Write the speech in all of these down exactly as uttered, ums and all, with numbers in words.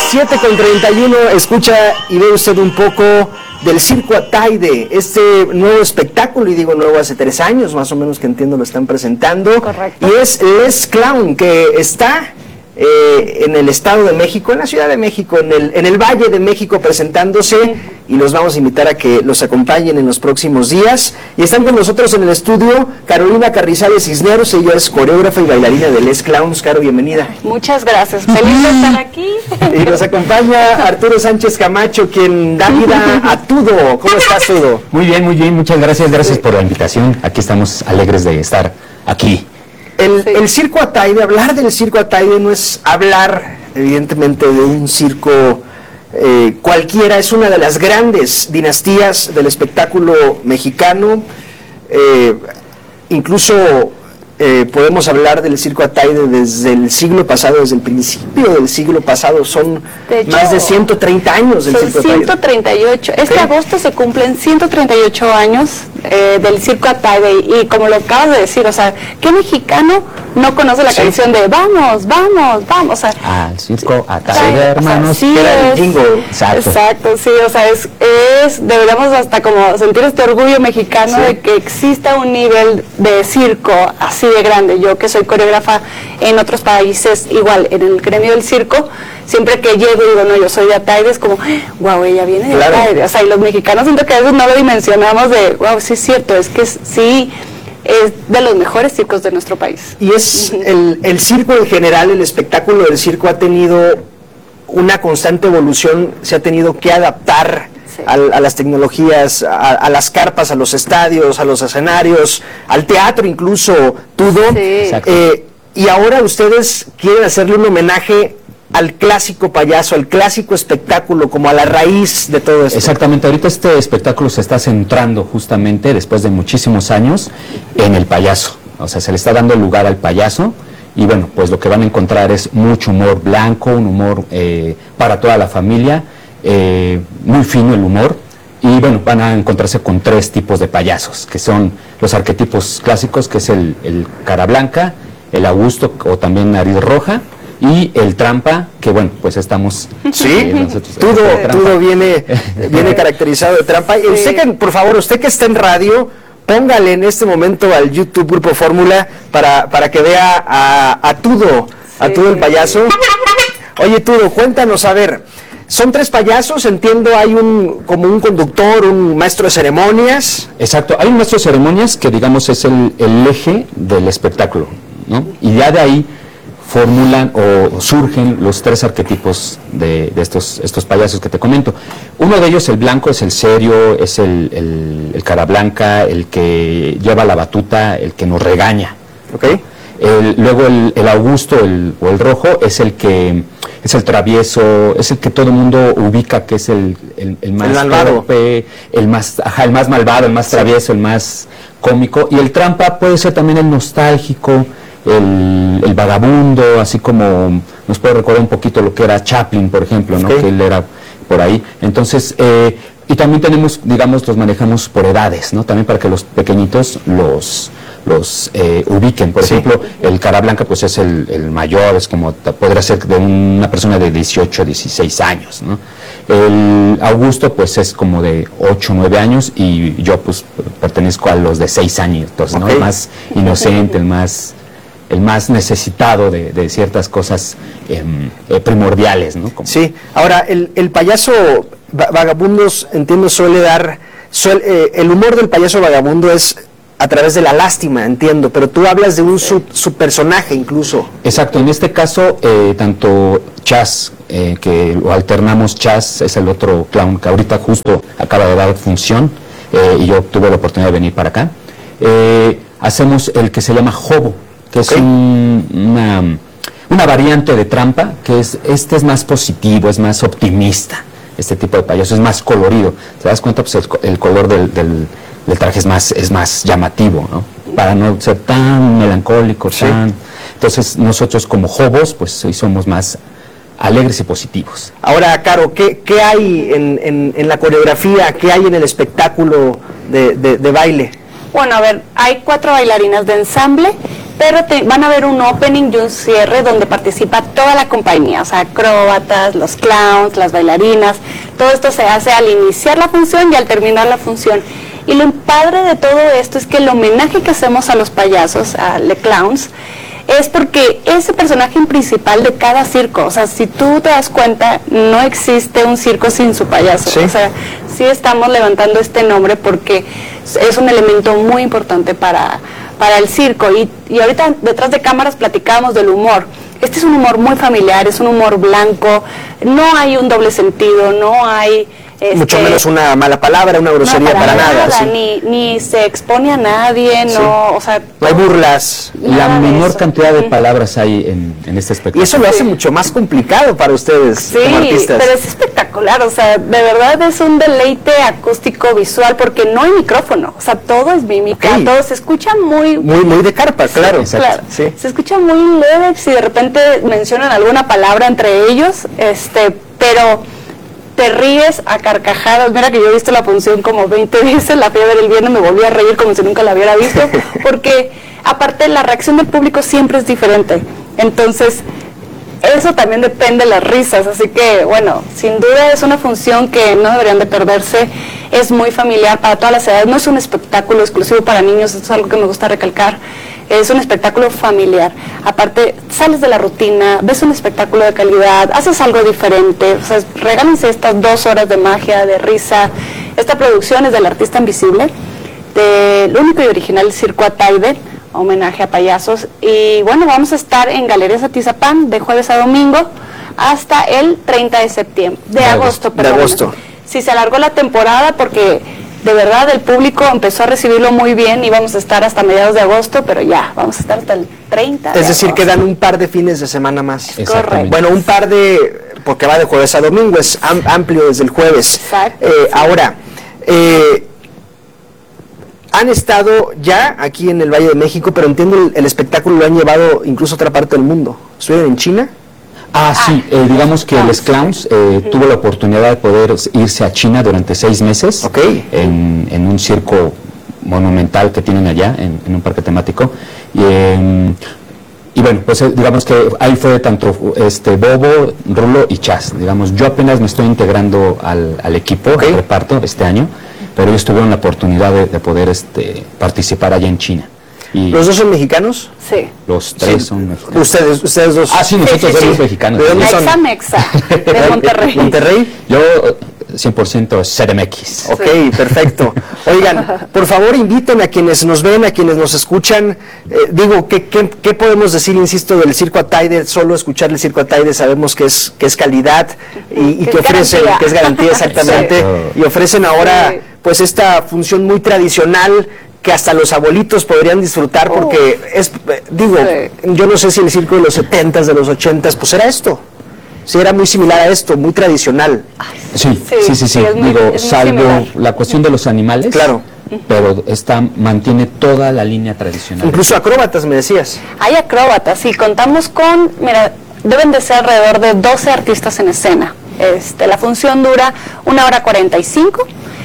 siete con treinta y uno, escucha y ve usted un poco del Circo Ataide, este nuevo espectáculo, y digo nuevo hace tres años más o menos que entiendo lo están presentando. Correcto. Y es Les Clown, que está eh, en el Estado de México, en la Ciudad de México, en el, en el Valle de México presentándose, y los vamos a invitar a que los acompañen en los próximos días. Y están con nosotros en el estudio Carolina Carrizales Cisneros, ella es coreógrafa y bailarina de Les Clowns. Caro, bienvenida. Muchas gracias, feliz de estar aquí. Y nos acompaña Arturo Sánchez Camacho, quien da vida a Tudo. ¿Cómo estás, Tudo? Muy bien, muy bien, muchas gracias, gracias por la invitación. Aquí estamos alegres de estar aquí. El, Sí. el Circo Ataide, hablar del Circo Ataide no es hablar, evidentemente, de un circo eh, cualquiera. Es una de las grandes dinastías del espectáculo mexicano. Eh, incluso eh, podemos hablar del Circo Ataide desde el siglo pasado, desde el principio del siglo pasado. Son De hecho, más de ciento treinta años del Son Circo Ataide. ciento treinta y ocho. Este Sí. agosto se cumplen ciento treinta y ocho años eh, del Circo Ataide. Y como lo acabas de decir, o sea, ¿qué mexicano no conoce la Sí. canción de vamos, vamos, vamos? O sea, Al Circo o Ataide, sea, hermanos. sí era el es. jingle. Exacto. Exacto, sí, o sea, es, es, deberíamos hasta como sentir este orgullo mexicano Sí. de que exista un nivel de circo así de grande. Yo que soy coreógrafa en otros países, igual, en el gremio del circo, siempre que llego y digo, no, yo soy de Ataide, es como, wow, ella viene de Claro. Ataide. O sea, y los mexicanos siento que a veces no lo dimensionamos de, wow, sí es cierto, es que sí, es de los mejores circos de nuestro país. Y es el, el circo en general, el espectáculo del circo ha tenido una constante evolución, se ha tenido que adaptar Sí. a, a las tecnologías, a, a las carpas, a los estadios, a los escenarios, al teatro incluso, todo. Sí. Exacto. Eh, y ahora ustedes quieren hacerle un homenaje al clásico payaso, al clásico espectáculo, como a la raíz de todo esto. Exactamente, ahorita este espectáculo se está centrando justamente, después de muchísimos años, en el payaso. O sea, se le está dando lugar al payaso. Y bueno, pues lo que van a encontrar es mucho humor blanco, un humor eh, para toda la familia, eh, muy fino el humor. Y bueno, van a encontrarse con tres tipos de payasos, que son los arquetipos clásicos, que es el, el cara blanca, el Augusto o también nariz roja, y el trampa, que bueno, pues estamos... Sí, eh, nosotros- todo, el trampa. todo viene, viene caracterizado de trampa. Y Sí. usted que, por favor, usted que está en radio, póngale en este momento al YouTube Grupo Fórmula para, para que vea a, a Tudo, a Sí. Tudo el payaso. Oye, Tudo, cuéntanos, a ver, son tres payasos, entiendo, hay un como un conductor, un maestro de ceremonias. Exacto, hay un maestro de ceremonias que digamos es el, el eje del espectáculo, ¿no? Y ya de ahí formulan o surgen los tres arquetipos de, de estos, estos payasos que te comento. Uno de ellos, el blanco, es el serio, es el, el, el cara blanca, el que lleva la batuta, el que nos regaña. ¿Ok? El- luego el, el Augusto el, o el rojo es el que es el travieso, es el que todo el mundo ubica que es el, el, el más El malvado. torpe, el más, ajá, el más malvado, el más travieso, el más cómico. Y el trampa puede ser también el nostálgico, el, el vagabundo, así como nos puede recordar un poquito lo que era Chaplin, por ejemplo, ¿no? Ok. Que él era por ahí. Entonces, eh, y también tenemos, digamos, los manejamos por edades, ¿no? También para que los pequeñitos los los eh, ubiquen. Por Sí. ejemplo, el cara blanca pues es el, el mayor, es como, ta- podría ser de una persona de dieciocho, dieciséis años, ¿no? El Augusto pues es como de ocho, nueve años y yo pues pertenezco a los de seis años, entonces, ¿no? Ok. El más inocente, el más el más necesitado de, de ciertas cosas em, eh, primordiales, ¿no? Como- Sí, ahora el, el payaso va- vagabundos, entiendo, suele dar, suele- eh, el humor del payaso vagabundo es a través de la lástima, entiendo, pero tú hablas de un su, su personaje incluso. Exacto, en este caso, eh, tanto Chas, eh, que lo alternamos, Chas es el otro clown que ahorita justo acaba de dar función, eh, y yo tuve la oportunidad de venir para acá. Eh, hacemos el que se llama Jobo, que es Ok. un- una, una variante de trampa, que es, este es más positivo, es más optimista, este tipo de payaso, es más colorido. ¿Te das cuenta? Pues el, co- el color del, del, del traje es más, es más llamativo, ¿no? Para no ser tan melancólico, Sí. tan... Entonces nosotros como Jobos, pues sí somos más alegres y positivos. Ahora, Caro, ¿qué, qué hay en, en, en la coreografía, qué hay en el espectáculo de, de, de baile? Bueno, a ver, hay cuatro bailarinas de ensamble pero te, van a ver un opening y un cierre donde participa toda la compañía, o sea, acróbatas, los clowns, las bailarinas, todo esto se hace al iniciar la función y al terminar la función. Y lo padre de todo esto es que el homenaje que hacemos a los payasos, a los clowns, es porque ese personaje principal de cada circo, o sea, si tú te das cuenta, no existe un circo sin su payaso. ¿Sí? O sea, sí estamos levantando este nombre porque es un elemento muy importante para, para el circo. Y, y ahorita detrás de cámaras platicábamos del humor. Este es un humor muy familiar, es un humor blanco, no hay un doble sentido, no hay... Este, mucho menos una mala palabra, una grosería, no, para, para nada, nada ¿sí? ni, ni se expone a nadie, no, sí. o sea, no hay burlas. La menor eso. cantidad de palabras hay en, en este espectáculo. Y eso lo hace Sí. mucho más complicado para ustedes sí, como artistas. pero es espectacular, o sea, de verdad es un deleite acústico visual porque no hay micrófono, o sea, todo es mímica, Okay. todo se escucha muy... Muy, muy de carpa, claro. exacto. Claro, Sí. se escucha muy leve si de repente mencionan alguna palabra entre ellos, este, pero te ríes a carcajadas. Mira que yo he visto la función como veinte veces, la fui a ver el viernes, me volví a reír como si nunca la hubiera visto, porque aparte la reacción del público siempre es diferente, entonces eso también depende de las risas, así que bueno, sin duda es una función que no deberían de perderse, es muy familiar para todas las edades, no es un espectáculo exclusivo para niños, esto es algo que me gusta recalcar, es un espectáculo familiar, aparte sales de la rutina, ves un espectáculo de calidad, haces algo diferente, o sea, regálense estas dos horas de magia, de risa. Esta producción es del Artista Invisible, del único y original Circo Ataide, homenaje a payasos, y bueno, vamos a estar en Galerías Atizapán de jueves a domingo hasta el treinta de septiembre, de, De agosto, agosto. perdón. De agosto. Sí, se alargó la temporada porque de verdad el público empezó a recibirlo muy bien y vamos a estar hasta mediados de agosto, pero ya, vamos a estar hasta el treinta de Es decir, agosto. quedan un par de fines de semana más. Exactamente. Bueno, un par de, porque va de jueves a domingo, es am- amplio desde el jueves. Exacto, Eh, sí. Ahora, eh, han estado ya aquí en el Valle de México, pero entiendo el, el espectáculo lo han llevado incluso a otra parte del mundo. ¿Estuvieron en China? Ah, sí, eh, digamos que Ah, Les sí. Clowns eh, tuvo la oportunidad de poder irse a China durante seis meses Ok. en, en un circo monumental que tienen allá, en, en un parque temático. Y, eh, y bueno, pues eh, digamos que ahí fue tanto este Bobo, Rulo y Chas. Digamos, yo apenas me estoy integrando al, al equipo, Ok. al reparto este año, pero ellos tuvieron la oportunidad de, de poder este, participar allá en China. Y ¿Los dos son mexicanos? Sí. los tres Sí. son mexicanos. Ustedes, ustedes dos. Ah, sí, nosotros Sí, sí, somos sí. mexicanos. ¿De dónde son? Mexa Mexa, de Monterrey. ¿Monterrey? Yo eh, cien por ciento C D M X. Ok, Sí. perfecto. Oigan, por favor inviten a quienes nos ven, a quienes nos escuchan. Eh, digo, ¿qué, qué, qué podemos decir, insisto, del Circo Ataide? Solo escuchar el Circo Ataide sabemos que es, que es calidad y, y Que que es ofrecen, garantía. que es garantía exactamente. Sí. Y ofrecen ahora Sí. pues esta función muy tradicional que hasta los abuelitos podrían disfrutar porque es, eh, digo, Sí. yo no sé si el circo de los setentas, de los ochentas, pues era esto. Sí, era muy similar a esto, muy tradicional. Sí, Sí, sí, sí, sí. sí, es muy- Digo, es muy salvo similar. la cuestión de los animales. Claro. Pero está, mantiene toda la línea tradicional. Incluso acróbatas, me decías. Hay acróbatas, sí, contamos con, mira, deben de ser alrededor de doce artistas en escena. Este, la función dura una hora cuarenta y cinco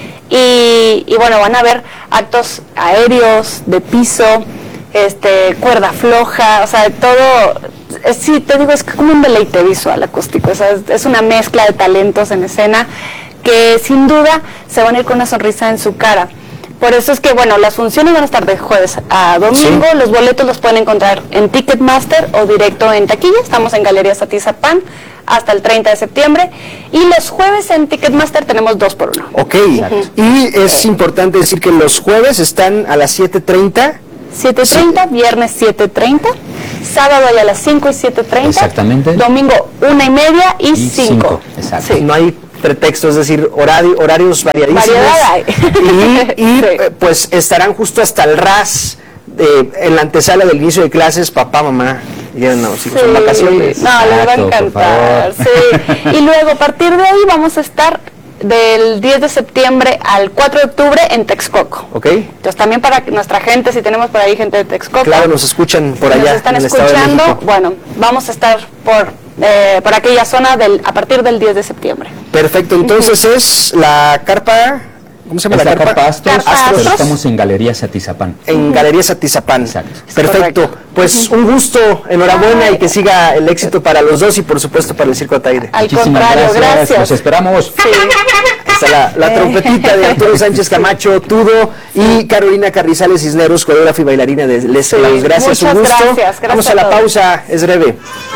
y, y bueno, van a ver actos aéreos, de piso, este, cuerda floja, o sea, todo, eh, sí, te digo, es como un deleite visual acústico, o sea, es, es una mezcla de talentos en escena que sin duda se van a ir con una sonrisa en su cara. Por eso es que, bueno, las funciones van a estar de jueves a domingo, Sí. los boletos los pueden encontrar en Ticketmaster o directo en taquilla, estamos en Galerías Atizapán hasta el treinta de septiembre, y los jueves en Ticketmaster tenemos dos por uno. Ok, Exacto. y es importante decir que los jueves están a las siete treinta. siete treinta, viernes siete treinta, sábado hay a las cinco y siete treinta, Exactamente. domingo una y media y Y cinco. cinco, exacto. Sí. No hay pretexto, es decir, horario, horarios variadísimos. Variedad hay. Y, y, Sí. eh, pues estarán justo hasta el ras de- en la antesala del inicio de clases, papá, mamá, lleven a los hijos en Sí. vacaciones. No, les va a Exacto, por encantar. Sí. Y luego, a partir de ahí, vamos a estar del diez de septiembre al cuatro de octubre en Texcoco. Ok, Entonces, también para nuestra gente, si tenemos por ahí gente de Texcoco, claro, nos escuchan por si allá nos están en el Estado de escuchando, México. bueno, vamos a estar por, eh, por aquella zona del, a partir del diez de septiembre. Perfecto, entonces es la carpa ¿cómo se llama Es la la carpa? carpa Astros, Carpa pero Astros. estamos en Galerías Atizapán. En Galerías Atizapán. Exacto. Perfecto. Correcto. Pues un gusto, enhorabuena y que siga el éxito para los dos y por supuesto para el Circo Ataide. Al Muchísimas contrario, gracias. gracias. Los esperamos. Sí. Está la, la trompetita de Arturo Sánchez Camacho, Tudo, y Carolina Carrizales Cisneros, coreógrafa y bailarina de Les Sí, Clavos. Gracias, un muchas gusto. gracias, gracias Vamos a a la todos. pausa, es breve.